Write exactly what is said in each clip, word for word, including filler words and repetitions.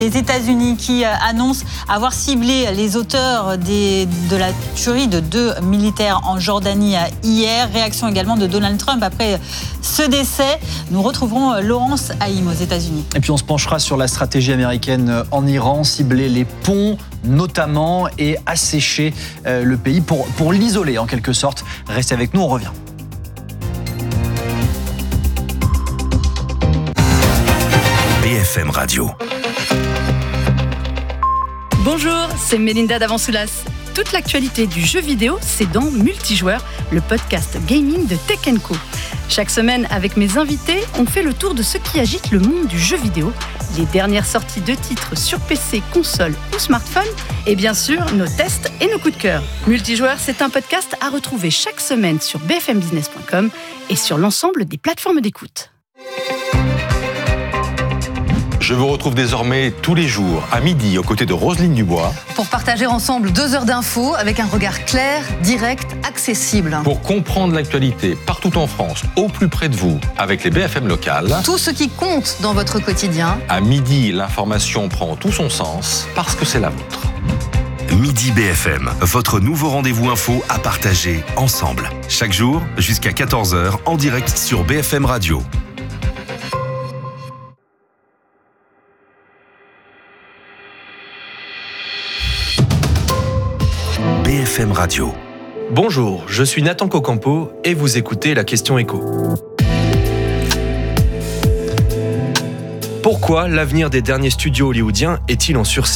Les États-Unis qui annoncent avoir ciblé les auteurs des, de la tuerie de deux militaires en Jordanie hier. Réaction également de Donald Trump après ce décès. Nous retrouverons Laurence Haïm aux États-Unis. Et puis on se penchera sur la stratégie américaine en Iran, cibler les ponts notamment et assécher le pays pour, pour l'isoler en quelque sorte. Restez avec nous, on revient. B F M Radio. Bonjour, c'est Mélinda Davansoulas. Toute l'actualité du jeu vidéo, c'est dans Multijoueur, le podcast gaming de Tech and Co. Chaque semaine, avec mes invités, on fait le tour de ce qui agite le monde du jeu vidéo, les dernières sorties de titres sur P C, console ou smartphone, et bien sûr, nos tests et nos coups de cœur. Multijoueur, c'est un podcast à retrouver chaque semaine sur b f m business point com et sur l'ensemble des plateformes d'écoute. Je vous retrouve désormais tous les jours à midi aux côtés de Roselyne Dubois pour partager ensemble deux heures d'infos avec un regard clair, direct, accessible. Pour comprendre l'actualité partout en France, au plus près de vous, avec les B F M locales. Tout ce qui compte dans votre quotidien. À midi, l'information prend tout son sens parce que c'est la vôtre. Midi B F M, votre nouveau rendez-vous info à partager ensemble. Chaque jour, jusqu'à quatorze heures, en direct sur B F M Radio. B F M Radio. Bonjour, je suis Nathan Cocampo et vous écoutez la question écho. Pourquoi l'avenir des derniers studios hollywoodiens est-il en sursis ?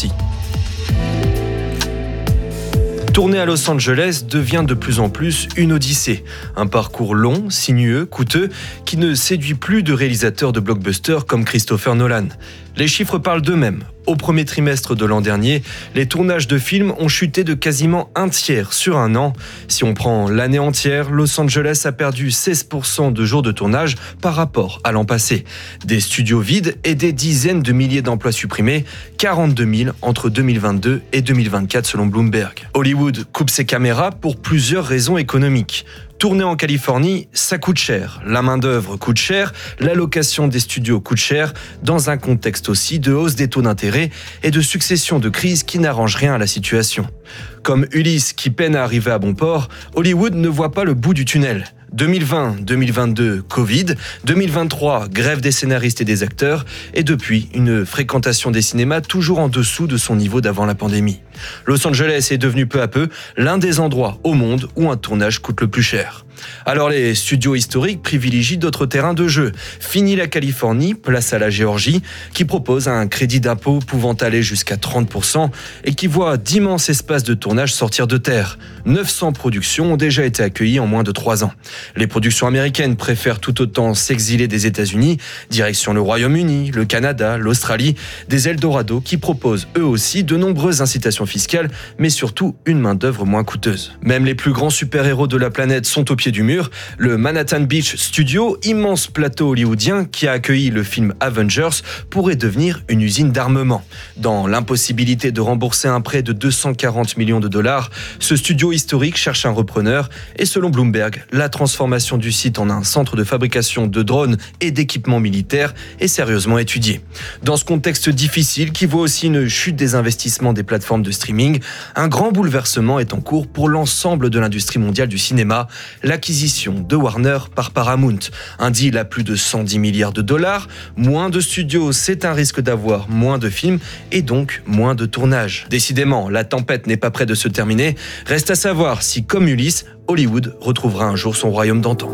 Tourner à Los Angeles devient de plus en plus une odyssée. Un parcours long, sinueux, coûteux, qui ne séduit plus de réalisateurs de blockbusters comme Christopher Nolan. Les chiffres parlent d'eux-mêmes. Au premier trimestre de l'an dernier, les tournages de films ont chuté de quasiment un tiers sur un an. Si on prend l'année entière, Los Angeles a perdu seize pour cent de jours de tournage par rapport à l'an passé. Des studios vides et des dizaines de milliers d'emplois supprimés, quarante-deux mille entre deux mille vingt-deux et deux mille vingt-quatre selon Bloomberg. Hollywood coupe ses caméras pour plusieurs raisons économiques. Tourner en Californie, ça coûte cher. La main-d'œuvre coûte cher, la location des studios coûte cher, dans un contexte aussi de hausse des taux d'intérêt et de succession de crises qui n'arrangent rien à la situation. Comme Ulysse qui peine à arriver à bon port, Hollywood ne voit pas le bout du tunnel. deux mille vingt deux mille vingt-deux, Covid, deux mille vingt-trois, grève des scénaristes et des acteurs, et depuis, une fréquentation des cinémas toujours en dessous de son niveau d'avant la pandémie. Los Angeles est devenu peu à peu l'un des endroits au monde où un tournage coûte le plus cher. Alors les studios historiques privilégient d'autres terrains de jeu. Fini la Californie, place à la Géorgie, qui propose un crédit d'impôt pouvant aller jusqu'à trente pour cent et qui voit d'immenses espaces de tournage sortir de terre. neuf cents productions ont déjà été accueillies en moins de trois ans. Les productions américaines préfèrent tout autant s'exiler des États-Unis, direction le Royaume-Uni, le Canada, l'Australie, des Eldorado qui proposent eux aussi de nombreuses incitations fiscales, mais surtout une main-d'œuvre moins coûteuse. Même les plus grands super-héros de la planète sont au pied du mur. Le Manhattan Beach Studio, immense plateau hollywoodien qui a accueilli le film Avengers, pourrait devenir une usine d'armement. Dans l'impossibilité de rembourser un prêt de deux cent quarante millions de dollars, ce studio historique cherche un repreneur et selon Bloomberg, la transformation du site en un centre de fabrication de drones et d'équipements militaires est sérieusement étudiée. Dans ce contexte difficile qui voit aussi une chute des investissements des plateformes de streaming, un grand bouleversement est en cours pour l'ensemble de l'industrie mondiale du cinéma, l'acquisition de Warner par Paramount. Un deal à plus de cent dix milliards de dollars, moins de studios, c'est un risque d'avoir moins de films et donc moins de tournages. Décidément, la tempête n'est pas près de se terminer. Reste à savoir si, comme Ulysse, Hollywood retrouvera un jour son royaume d'antan.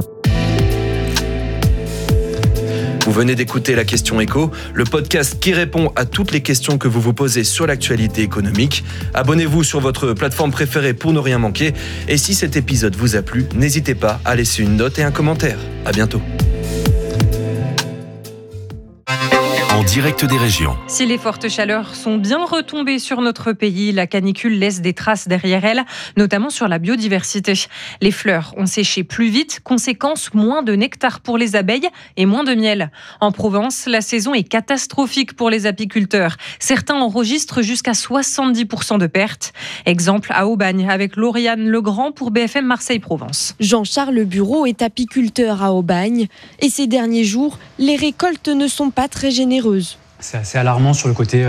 Vous venez d'écouter La Question Écho, le podcast qui répond à toutes les questions que vous vous posez sur l'actualité économique. Abonnez-vous sur votre plateforme préférée pour ne rien manquer. Et si cet épisode vous a plu, n'hésitez pas à laisser une note et un commentaire. À bientôt. En direct des régions. Si les fortes chaleurs sont bien retombées sur notre pays, la canicule laisse des traces derrière elle, notamment sur la biodiversité. Les fleurs ont séché plus vite, conséquence, moins de nectar pour les abeilles et moins de miel. En Provence, la saison est catastrophique pour les apiculteurs. Certains enregistrent jusqu'à soixante-dix pour cent de pertes. Exemple à Aubagne avec Lauriane Legrand pour B F M Marseille-Provence. Jean-Charles Bureau est apiculteur à Aubagne et ces derniers jours, les récoltes ne sont pas très généreuses. C'est assez alarmant sur le côté